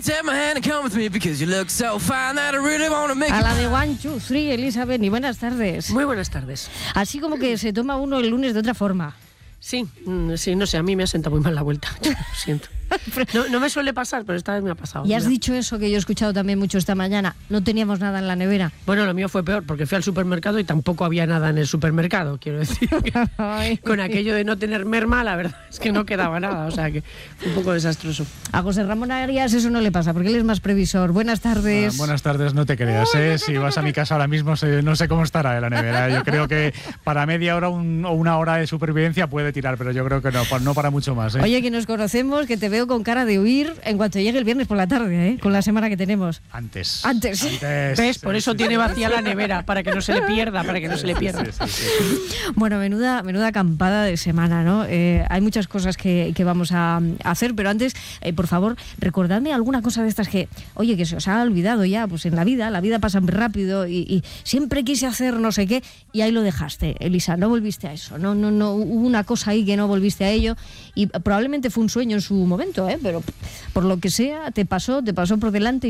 A la de 1, 2, 3, Elizabeth, y buenas tardes. Muy buenas tardes. Así como que se toma uno el lunes de otra forma. Sí, no sé, a mí me ha sentado muy mal la vuelta. Yo lo siento. No me suele pasar, pero esta vez me ha pasado. Y has dicho eso que yo he escuchado también mucho esta mañana. No teníamos nada en la nevera. Bueno, lo mío fue peor, porque fui al supermercado y tampoco había nada en el supermercado, quiero decir. Con aquello de no tener merma, la verdad es que no quedaba nada, o sea que fue un poco desastroso. A José Ramón Arias eso no le pasa, porque él es más previsor. Buenas tardes. Buenas tardes, no te creas, Si vas a mi casa ahora mismo, no sé cómo estará la nevera. Yo creo que para media hora o una hora de supervivencia puede tirar, pero yo creo que no para mucho más, Oye, que nos conocemos, que te veo con cara de huir en cuanto llegue el viernes por la tarde, con la semana que tenemos. Antes. ¿Ves? Por eso tiene vacía la nevera, para que no se le pierda, Sí. Bueno, menuda acampada de semana, ¿no? Hay muchas cosas que vamos a hacer, pero antes, por favor, recordadme alguna cosa de estas que se os ha olvidado ya, pues en la vida pasa muy rápido y siempre quise hacer no sé qué y ahí lo dejaste, Elisa, no volviste a eso, no, hubo una cosa ahí que no volviste a ello y probablemente fue un sueño en su momento, pero por lo que sea te pasó por delante.